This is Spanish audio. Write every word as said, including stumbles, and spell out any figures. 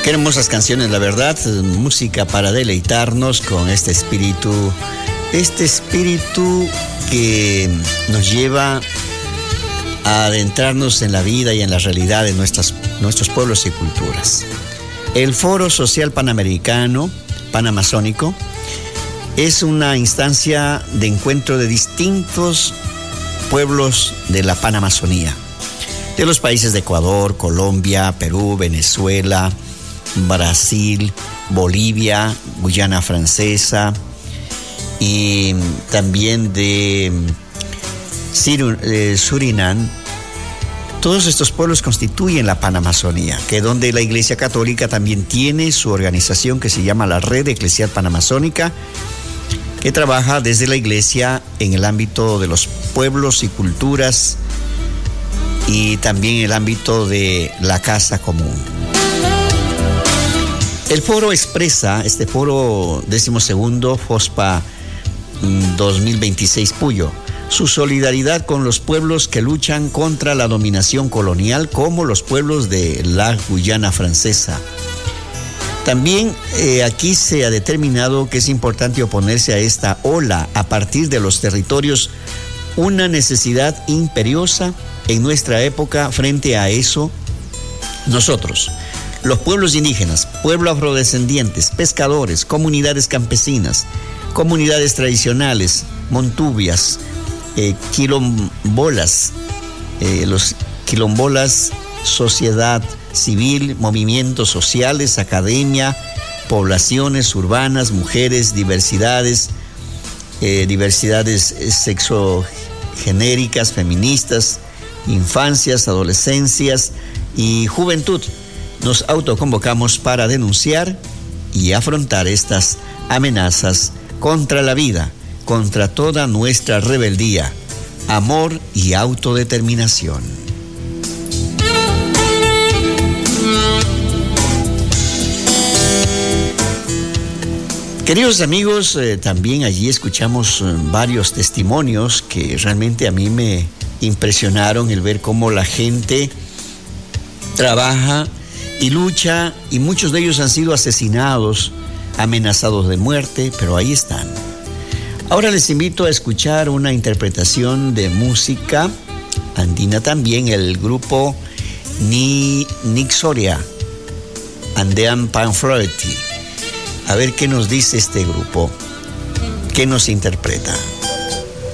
Qué hermosas canciones, la verdad, música para deleitarnos con este espíritu, este espíritu que nos lleva a adentrarnos en la vida y en la realidad de nuestras, nuestros pueblos y culturas. El Foro Social Panamericano, Panamazónico, es una instancia de encuentro de distintos pueblos de la Panamazonía, de los países de Ecuador, Colombia, Perú, Venezuela, Brasil, Bolivia, Guyana Francesa y también de Surinam. Todos estos pueblos constituyen la Panamazonía, que es donde la Iglesia Católica también tiene su organización que se llama la Red Eclesial Panamazónica, que trabaja desde la Iglesia en el ámbito de los pueblos y culturas y también en el ámbito de la casa común. El foro expresa, este foro decimosegundo, FOSPA dos mil veintiséis Puyo, su solidaridad con los pueblos que luchan contra la dominación colonial, como los pueblos de la Guyana Francesa. También eh, aquí se ha determinado que es importante oponerse a esta ola a partir de los territorios, una necesidad imperiosa en nuestra época. Frente a eso, nosotros, los pueblos indígenas, pueblos afrodescendientes, pescadores, comunidades campesinas, comunidades tradicionales, montubias, eh, quilombolas, eh, los quilombolas, sociedad civil, movimientos sociales, academia, poblaciones urbanas, mujeres, diversidades, eh, diversidades sexogenéricas, feministas, infancias, adolescencias y juventud. Nos autoconvocamos para denunciar y afrontar estas amenazas contra la vida, contra toda nuestra rebeldía, amor y autodeterminación. Queridos amigos, eh, también allí escuchamos eh, varios testimonios que realmente a mí me impresionaron, el ver cómo la gente trabaja y lucha, y muchos de ellos han sido asesinados, amenazados de muerte, pero ahí están. Ahora les invito a escuchar una interpretación de música andina también, el grupo Ni Nixoria, Andean Panflöti. A ver qué nos dice este grupo, qué nos interpreta.